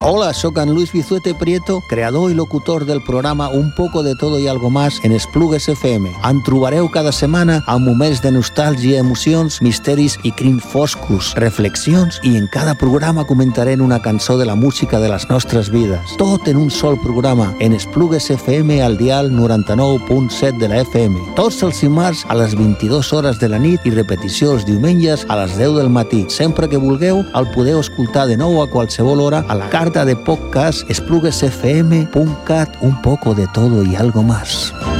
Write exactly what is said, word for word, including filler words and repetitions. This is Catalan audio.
Hola, soc en Luis Bizuete Prieto, creador i locutor del programa Un poco de todo y algo más en Esplugues F M. En trobareu cada setmana amb moments de nostàlgia, emocions, misteris i crims foscos, reflexions, i en cada programa comentarem una cançó de la música de les nostres vides. Tot en un sol programa, en Esplugues F M al dial noranta-nou punt set de la F M. Tots els dimarts a les vint-i-dues hores de la nit i repetició els diumenges a les deu del matí. Sempre que vulgueu, el podeu escoltar de nou a qualsevol hora a la carta de podcast esplugues f m punt cat, un poco de todo y algo más.